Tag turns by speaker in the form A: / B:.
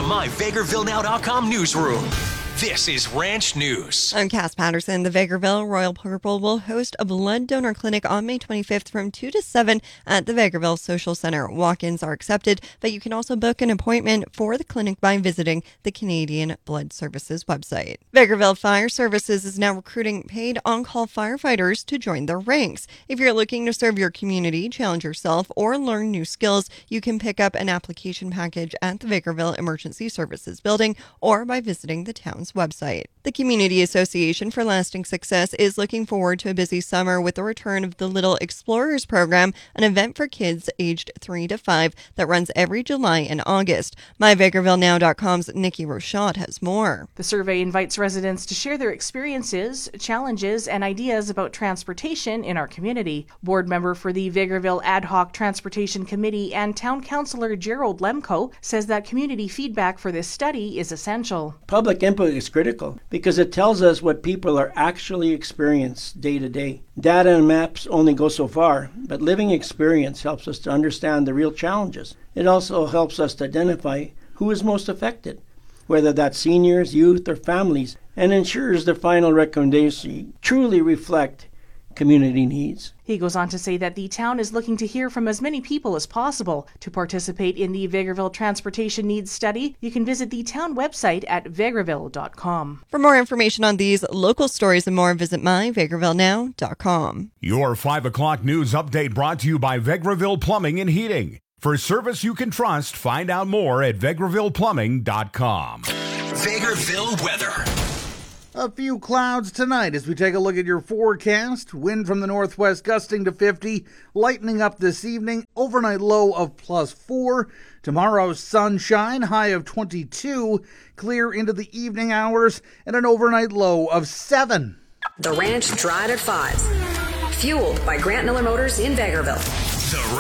A: MyVegrevilleNow.com newsroom. This is Ranch News.
B: I'm Cass Patterson. The Vegreville Royal Purple will host a blood donor clinic on May 25th from 2 to 7 at the Vegreville Social Center. Walk-ins are accepted, but you can also book an appointment for the clinic by visiting the Canadian Blood Services website. Vegreville Fire Services is now recruiting paid on-call firefighters to join their ranks. If you're looking to serve your community, challenge yourself, or learn new skills, you can pick up an application package at the Vegreville Emergency Services Building or by visiting the town's website. The Community Association for Lasting Success is looking forward to a busy summer with the return of the Little Explorers program, an event for kids aged 3 to 5 that runs every July and August. MyVegrevilleNow.com's Nikki Rochot has more.
C: The survey invites residents to share their experiences, challenges, and ideas about transportation in our community. Board member for the Vegreville Ad Hoc Transportation Committee and Town Councillor Gerald Lemko says that community feedback for this study is essential.
D: Public input is critical because it tells us what people are actually experiencing day to day. Data and maps only go so far, but living experience helps us to understand the real challenges. It also helps us to identify who is most affected, whether that's seniors, youth, or families, and ensures the final recommendation truly reflect community needs.
C: He goes on to say that the town is looking to hear from as many people as possible. To participate in the Vegreville Transportation Needs Study, you can visit the town website at vegreville.com.
B: For more information on these local stories and more, visit myvegrevillenow.com.
E: Your 5 o'clock news update brought to you by Vegreville Plumbing and Heating. For service you can trust, find out more at VegrevillePlumbing.com.
A: Vegreville weather.
F: A few clouds tonight as we take a look at your forecast. Wind from the northwest gusting to 50, lightening up this evening. Overnight low of +4. Tomorrow's sunshine, high of 22. Clear into the evening hours and an overnight low of 7.
G: The Ranch Drive at 5. Fueled by Grant Miller Motors in Vegreville.